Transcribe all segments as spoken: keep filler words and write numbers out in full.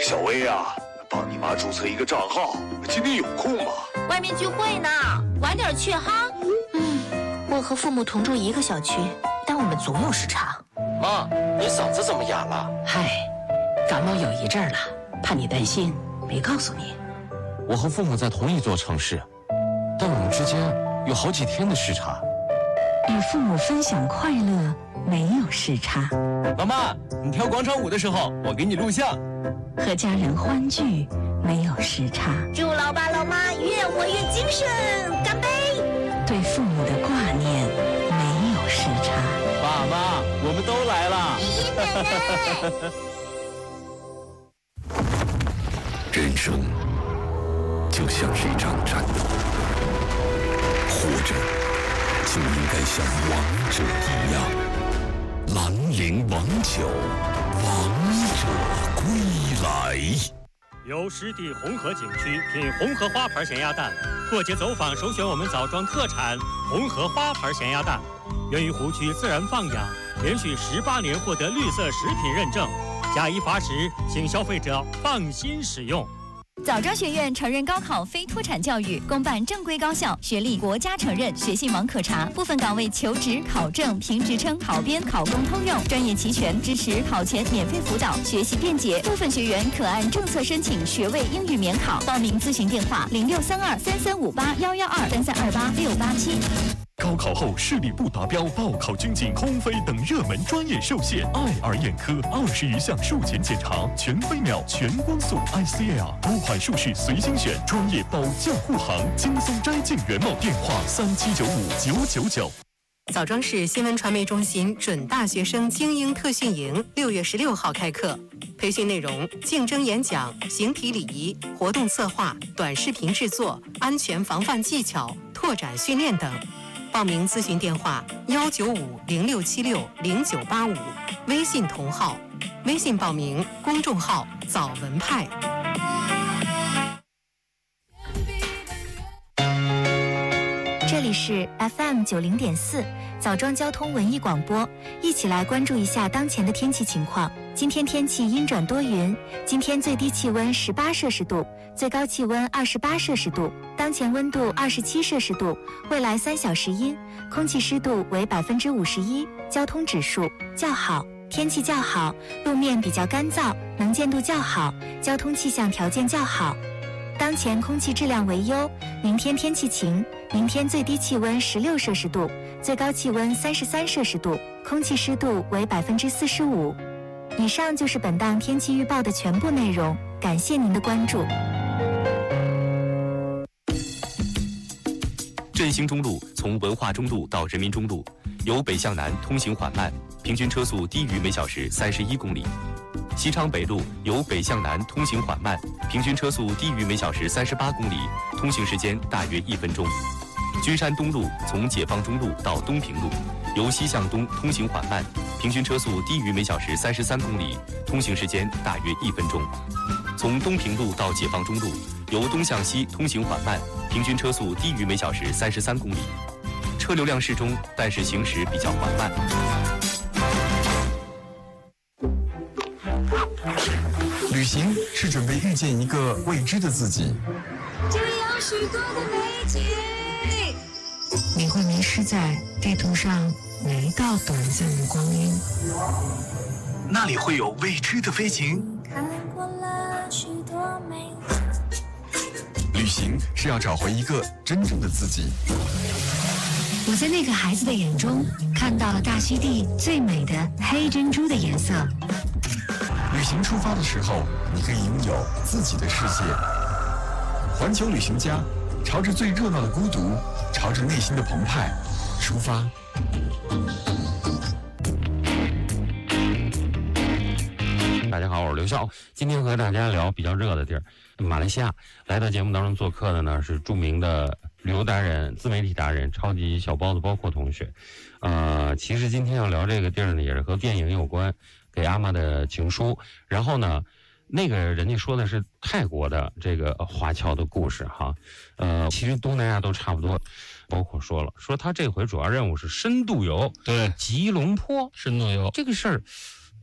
小薇啊，帮你妈注册一个账号，今天有空吗？ 外面聚会呢，晚点去哈。 嗯，我和父母同住一个小区，但我们总有时差。 妈，你嗓子怎么哑了？ 嗨，感冒有一阵儿了，怕你担心，没告诉你。 我和父母在同一座城市，但我们之间有好几天的时差。 与父母分享快乐，没有时差。 妈妈，你跳广场舞的时候，我给你录像。 和家人欢聚，没有时差。 祝老爸老妈越活越精神，干杯！ 对父母的挂念，没有时差。 爸妈，我们都来了。 爷爷奶奶。人生就像是一场战斗，活着就应该像王者一样。兰陵王酒，王者归来。 由湿地红河景区品红河花牌咸鸭蛋，过节走访首选我们枣庄特产红河花牌咸鸭蛋，源于湖区自然放养，连续十八年获得绿色食品认证，假一罚十，请消费者放心使用。 枣庄学院承认高考非脱产教育，公办正规高校，学历国家承认，学信网可查。部分岗位求职、考证、评职称、考编、考公通用，专业齐全，支持考前免费辅导，学习便捷。部分学员可按政策申请学位英语免考。报名咨询电话：零六三二三三五八幺幺二三三二八六八七。 高考后视力不达标、报考军警、空飞等热门专业受限，爱尔眼科二十余项术前检查，全飞秒、全光速 I C L， 多款术式随心选，专业保驾护航，轻松摘镜原貌。电话三七九五九九九。 枣庄市新闻传媒中心准大学生精英特训营六月十六号开课，培训内容：竞争演讲、形体礼仪、活动策划、短视频制作、安全防范技巧、拓展训练等。报名咨询电话：幺九五零六七六零九八五，微信同号，微信报名公众号枣文派。 这里是 F M 九零点四枣庄交通文艺广播，一起来关注一下当前的天气情况。今天天气阴转多云，今天最低气温十八摄氏度，最高气温二十八摄氏度，当前温度二十七摄氏度，未来三小时阴，空气湿度为百分之五十一，交通指数较好，天气较好，路面比较干燥，能见度较好，交通气象条件较好。当前空气质量为优，明天天气晴，明天最低气温十六摄氏度，最高气温三十三摄氏度，空气湿度为百分之四十五。以上就是本档天气预报的全部内容，感谢您的关注。 振兴中路从文化中路到人民中路，由北向南通行缓慢，平均车速低于每小时三十一公里。西昌北路由北向南通行缓慢，平均车速低于每小时三十八公里，通行时间大约一分钟。君山东路从解放中路到东平路，由西向东通行缓慢，平均车速低于每小时三十三公里，通行时间大约一分钟。从东平路到解放中路，由东向西通行缓慢，平均车速低于每小时三十三公里，车流量适中，但是行驶比较缓慢。 旅行是准备遇见一个未知的自己， 这里有许多的美景， 你会迷失在地图上每一道短暂的光阴。 那里会有未知的飞行。 看过了许多美景。 旅行是要找回一个真正的自己。 我在那个孩子的眼中看到了大溪地最美的黑珍珠的颜色。 旅行出发的时候，你可以拥有自己的世界。环球旅行家，朝着最热闹的孤独，朝着内心的澎湃出发。 大家好，我是刘笑，今天和大家聊比较热的地儿，马来西亚。来到节目当中做客的呢是著名的旅游达人、自媒体达人、超级小包子包括同学。呃，其实今天要聊这个地儿呢，也是和电影有关，给阿妈的情书。然后呢，那个人家说的是泰国的这个华侨的故事哈。呃，其实东南亚都差不多。包括说了，说他这回主要任务是深度游， 对， 吉隆坡深度游这个事儿。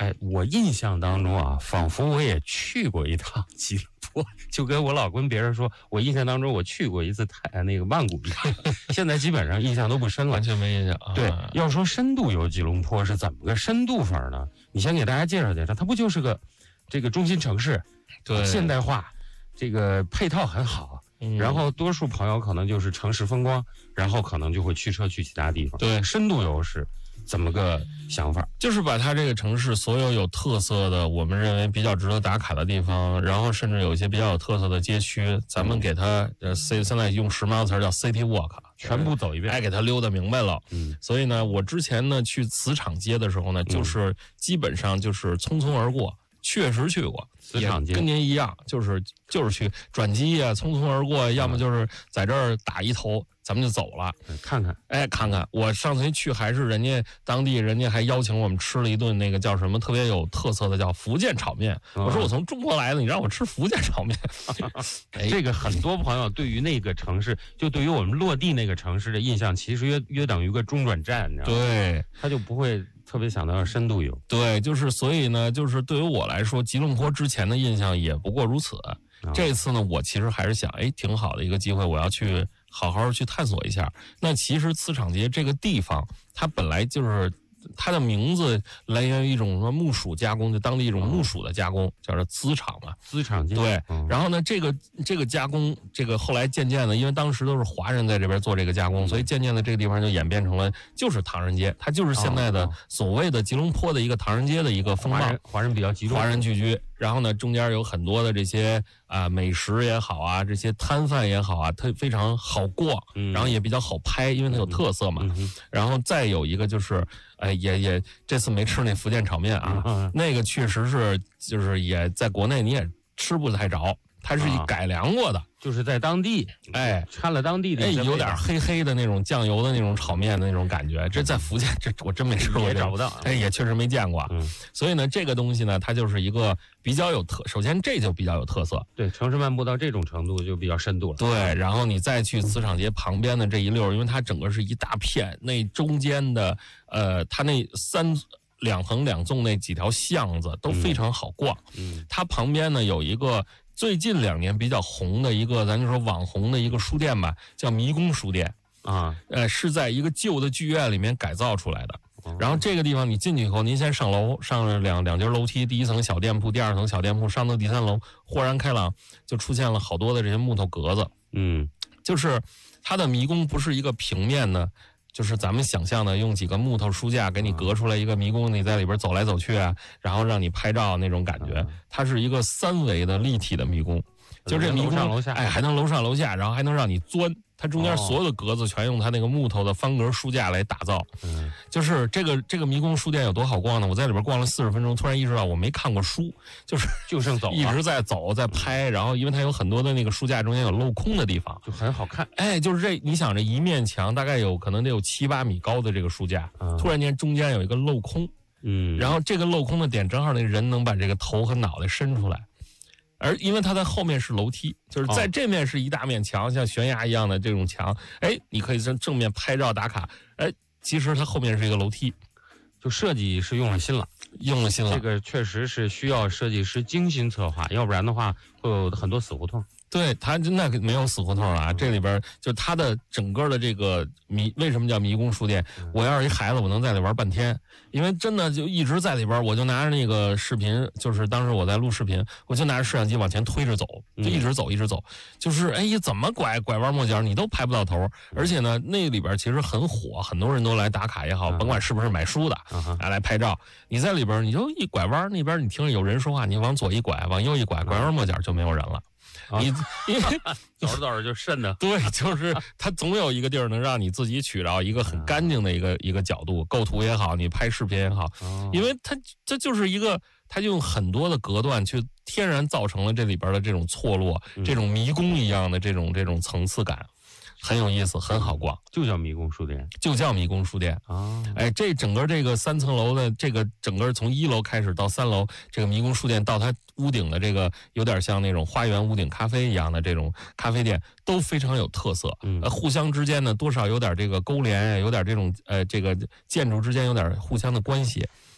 哎，我印象当中啊，仿佛我也去过一趟吉隆坡，就跟我老跟别人说，我印象当中我去过一次泰那个曼谷一样，现在基本上印象都不深了， 完全没印象。啊、 对，要说深度游吉隆坡是怎么个深度法呢？你先给大家介绍介绍，它不就是个这个中心城市， 对， 现代化，这个配套很好。嗯、然后多数朋友可能就是城市风光，然后可能就会驱车去其他地方。 对， 深度游是怎么个想法？ 就是把它这个城市所有有特色的，我们认为比较值得打卡的地方，然后甚至有一些比较有特色的街区，咱们给它呃 C 现在用时髦的词叫 City Walk， 全部走一遍， 哎，给它溜达明白了。嗯，所以呢，我之前呢去磁场街的时候呢，就是基本上就是匆匆而过。确实去过， 磁场街跟您一样，就是就是去转机啊，匆匆而过，要么就是在这儿打一头，咱们就走了， 看看， 哎，看看。我上次一去还是人家当地人家还邀请我们吃了一顿那个叫什么特别有特色的叫福建炒面。 嗯、 我说我从中国来的，你让我吃福建炒面， 哎、这个很多朋友对于那个城市，就对于我们落地那个城市的印象，其实约约等于个中转站，你知道吗？ 对， 他就不会。特别想到深度游， 对，就是所以呢，就是对于我来说，吉隆坡之前的印象也不过如此。哦、这次呢，我其实还是想，哎，挺好的一个机会，我要去好好去探索一下。那其实磁场街这个地方，它本来就是它的名字来源于一种什么木薯加工，就当地一种木薯的加工，哦、叫做磁场嘛， 磁场街。 对， 嗯、 然后呢，这个这个加工，这个后来渐渐的，因为当时都是华人在这边做这个加工，嗯、所以渐渐的这个地方就演变成了就是唐人街，它就是现在的所谓的吉隆坡的一个唐人街的一个风貌， 华人华人比较集中， 华人聚居。然后呢，中间有很多的这些啊、呃、美食也好啊，这些摊贩也好啊，它非常好逛， 嗯、 然后也比较好拍，因为它有特色嘛。 嗯、 然后再有一个就是，哎，也也这次没吃那福建炒面啊， 嗯、 那个确实是就是也在国内你也吃不太着，它是改良过的。 啊就是在当地， 哎， 掺了当地的， 哎，有点黑黑的那种酱油的那种炒面的那种感觉。这在福建，这我真没吃过， 也找不到， 哎，也确实没见过。 嗯， 所以呢，这个东西呢，它就是一个比较有特，首先这就比较有特色。 对，城市漫步到这种程度就比较深度了。 对，然后你再去磁场街旁边的这一溜，因为它整个是一大片，那中间的呃，它那三。两横两纵那几条巷子都非常好逛。 嗯， 它旁边呢有一个最近两年比较红的一个，咱就说网红的一个书店吧，叫迷宫书店啊， 呃，是在一个旧的剧院里面改造出来的。然后这个地方你进去以后，您先上楼，上两两节楼梯，第一层小店铺，第二层小店铺，上到第三楼，豁然开朗，就出现了好多的这些木头格子。 嗯， 就是它的迷宫不是一个平面的。就是咱们想象的，用几个木头书架给你隔出来一个迷宫，你在里边走来走去啊，然后让你拍照那种感觉。它是一个三维的立体的迷宫，就是这迷宫， 楼上楼下， 哎，还能楼上楼下，然后还能让你钻。它中间所有的格子全用它那个木头的方格书架来打造。 嗯， 就是这个这个迷宫书店有多好逛呢？我在里边逛了四十分钟，突然意识到我没看过书，就是就剩走， 一直在走在拍，然后因为它有很多的那个书架中间有镂空的地方， 就很好看。 哎，就是这，你想这一面墙大概有可能得有七八米高的这个书架， 嗯、 突然间中间有一个镂空， 嗯， 然后这个镂空的点正好那人能把这个头和脑袋伸出来。而因为它在后面是楼梯，就是在这面是一大面墙，哦、像悬崖一样的这种墙，哎，你可以正正面拍照打卡，哎，其实它后面是一个楼梯， 就设计是用了心了， 用了心了。 这个确实是需要设计师精心策划，要不然的话会有很多死胡同。 对，它那没有死胡同啊，这里边就它的整个的这个迷，为什么叫迷宫书店？我要是一孩子，我能在里玩半天，因为真的就一直在里边，我就拿着那个视频，就是当时我在录视频，我就拿着摄像机往前推着走，就一直走一直走，就是哎怎么拐拐弯抹角你都拍不到头，而且呢那里边其实很火，很多人都来打卡也好，甭管是不是买书的，啊来拍照，你在里边你就一拐弯，那边你听着有人说话，你往左一拐，往右一拐，拐弯抹角就没有人了。你因为走着走着就渗的， 对，就是它总有一个地儿能让你自己取着一个很干净的一个一个角度，构图也好，你拍视频也好，因为它这就是一个，它就用很多的隔断去天然造成了这里边的这种错落，这种迷宫一样的这种这种层次感。很有意思，很好逛， 就叫迷宫书店， 就叫迷宫书店啊！ 哎，这整个这个三层楼的这个整个从一楼开始到三楼，这个迷宫书店到它屋顶的这个有点像那种花园屋顶咖啡一样的这种咖啡店，都非常有特色。 嗯， 呃，互相之间呢多少有点这个勾连，有点这种呃这个建筑之间有点互相的关系。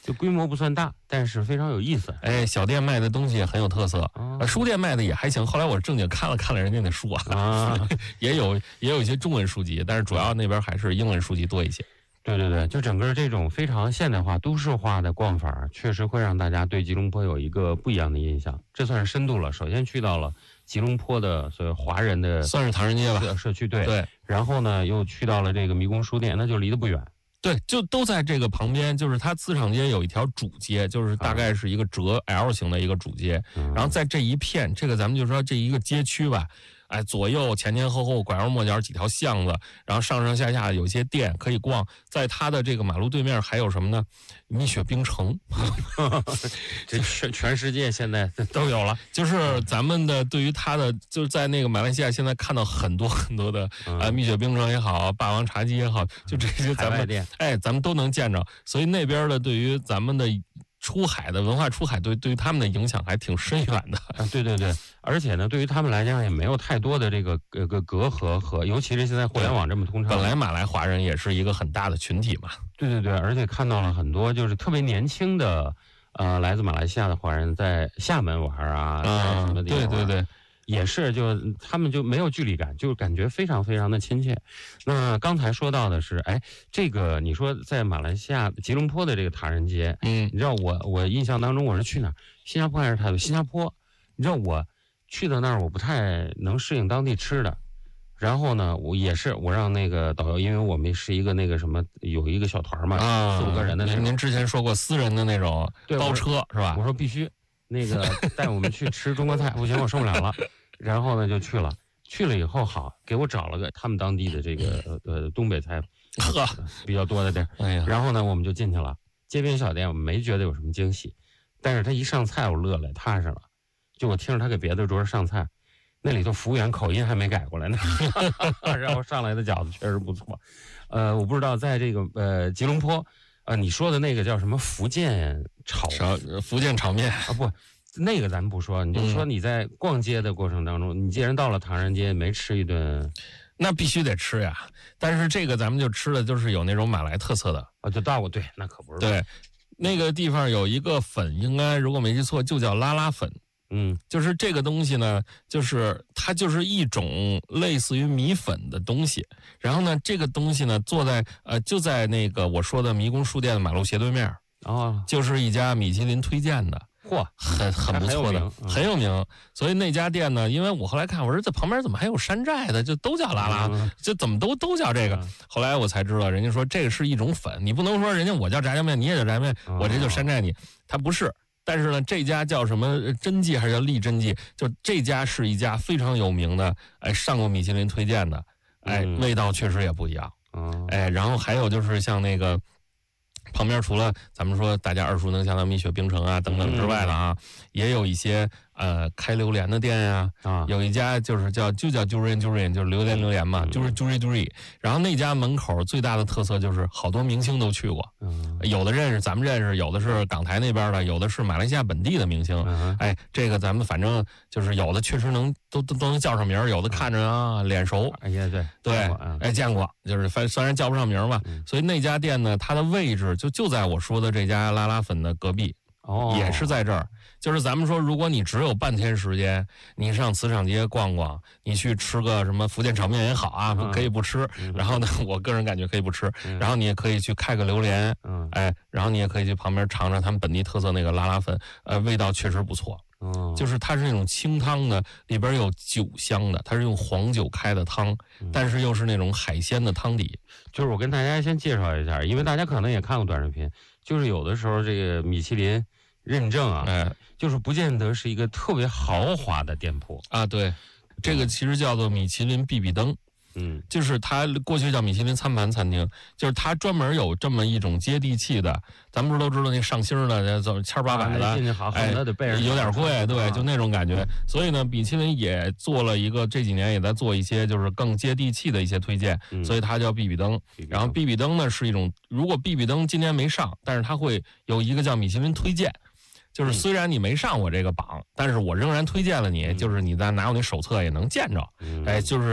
就规模不算大，但是非常有意思。 哎，小店卖的东西也很有特色， 哦呃书店卖的也还行。后来我正经看了看了人家那书啊， 啊也有也有一些中文书籍，但是主要那边还是英文书籍多一些。 对对对，就整个这种非常现代化、都市化的逛法，确实会让大家对吉隆坡有一个不一样的印象。这算是深度了。首先去到了吉隆坡的所谓华人的， 算是唐人街吧社区，对对。 然后呢，又去到了这个迷宫书店，那就离得不远。 对，就都在这个旁边，就是它磁场街有一条主街，就是大概是一个折 L 型的一个主街， 嗯、 然后在这一片，这个咱们就说这一个街区吧，哎，左右前前后后拐弯抹角几条巷子，然后上上下下有些店可以逛，在它的这个马路对面还有什么呢？蜜雪冰城， 这全全世界现在都有了。 就是咱们的对于它的，就是在那个马来西亚现在看到很多很多的啊、呃，蜜雪冰城也好，霸王茶姬也好，就这些咱们店， 哎，咱们都能见着。所以那边的对于咱们的出海的文化出海，对对于他们的影响还挺深远的。 啊，对对对，而且呢，对于他们来讲也没有太多的这个呃个隔阂和，尤其是现在互联网这么通畅， 本来马来华人也是一个很大的群体嘛。 对对对，而且看到了很多就是特别年轻的呃来自马来西亚的华人在厦门玩啊，在什么地方玩， 对对对。 也是，就他们就没有距离感，就感觉非常非常的亲切。那刚才说到的是，哎，这个你说在马来西亚吉隆坡的这个唐人街， 嗯， 你知道我我印象当中我是去哪儿？新加坡还是泰国？新加坡。你知道我去到那儿，我不太能适应当地吃的。然后呢，我也是我让那个导游，因为我们是一个那个什么，有一个小团嘛， 啊， 四五个人的那种。 您之前说过私人的那种包车是吧？ 我说必须。那个带我们去吃中国菜，不行，我受不了了。然后呢，就去了。去了以后，好，给我找了个他们当地的这个呃东北菜呵比较多的地儿。 哎呀， 然后呢，我们就进去了。街边小店，我们没觉得有什么惊喜，但是他一上菜，我乐了，踏实了。就我听着他给别的桌上菜，那里头服务员口音还没改过来呢。然后上来的饺子确实不错。呃，我不知道在这个呃吉隆坡。呃，你说的那个叫什么福建炒福建炒面啊？不，那个咱们不说，你就说你在逛街的过程当中，嗯、你既然到了唐人街，没吃一顿， 那必须得吃呀。但是这个咱们就吃的就是有那种马来特色的啊，就到过，对，那可不是。 对，那个地方有一个粉，应该如果没记错，就叫拉拉粉。 嗯， 就是这个东西呢，就是它就是一种类似于米粉的东西。然后呢，这个东西呢，坐在呃就在那个我说的迷宫书店的马路斜对面哦， 就是一家米其林推荐的， 嚯， 很很不错的， 很有名。嗯、 很有名。所以那家店呢，因为我后来看，我说这旁边怎么还有山寨的，就都叫拉拉， 嗯、 就怎么都都叫这个。嗯、后来我才知道，人家说这个是一种粉，你不能说人家我叫炸酱面，你也叫炸酱面， 嗯、 我这就山寨你，它不是。但是呢，这家叫什么真记还是叫丽真记？就这家是一家非常有名的，哎，上过米其林推荐的，哎， 嗯、 味道确实也不一样。 嗯、 哎，然后还有就是像那个旁边，除了咱们说大家耳熟能详的蜜雪冰城啊等等之外的啊，嗯、也有一些呃开榴莲的店呀、 啊，啊， 有一家就是叫就叫 Durian Durian， 就是榴莲榴莲嘛，就是 Durian Durian。然后那家门口最大的特色就是好多明星都去过， 嗯、 有的认识咱们认识，有的是港台那边的，有的是马来西亚本地的明星。 嗯、 哎，这个咱们反正就是有的确实能都都都能叫上名，有的看着啊脸熟。 哎呀，对对， 嗯、 哎见过，就是反虽然叫不上名吧， 嗯、 所以那家店呢，它的位置就就在我说的这家拉拉粉的隔壁。 哦， 也是在这儿，就是咱们说，如果你只有半天时间，你上磁场街逛逛，你去吃个什么福建炒面也好啊， 嗯、 可以不吃。 嗯、 然后呢，我个人感觉可以不吃。 嗯、 然后你也可以去开个榴莲， 嗯， 哎，然后你也可以去旁边尝尝他们本地特色那个拉拉粉，呃，味道确实不错。 哦， 就是它是那种清汤的，里边有酒香的，它是用黄酒开的汤， 嗯、 但是又是那种海鲜的汤底。 就是我跟大家先介绍一下，因为大家可能也看过短视频，就是有的时候这个米其林认证啊， 哎， 就是不见得是一个特别豪华的店铺啊。对，这个其实叫做米其林必比登。 嗯， 就是它过去叫米其林餐盘餐厅，就是它专门有这么一种接地气的，咱们不是都知道那上星的，走千八百的， 啊、 哎，有点贵，对，就那种感觉。所以呢，米其林也做了一个，这几年也在做一些就是更接地气的一些推荐， 嗯、 所以它叫必比登。然后必比登呢是一种，如果必比登今年没上，但是它会有一个叫米其林推荐。就是虽然你没上我这个榜，但是我仍然推荐了你， 嗯、 就是你在拿我那手册也能见着， 嗯、 哎，就是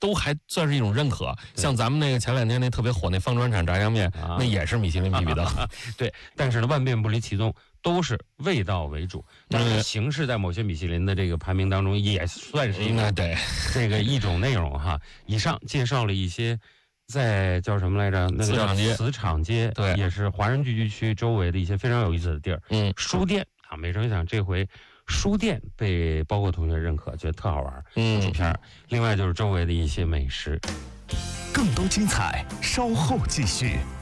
都还算是一种认可。像咱们那个前两天那特别火那方砖厂炸酱面，啊、那也是米其林必比登。 对，但是呢，万变不离其宗，都是味道为主。但是形式在某些米其林的这个排名当中，也算是一个、 嗯、对这个一种内容哈。以上介绍了一些。在叫什么来着？那个叫磁场街， 对， 也是华人聚居区周围的一些非常有意思的地儿。 嗯， 书店啊，没成想这回书店被包括同学认可，觉得特好玩。 嗯， 主片。另外就是周围的一些美食， 更多精彩稍后继续。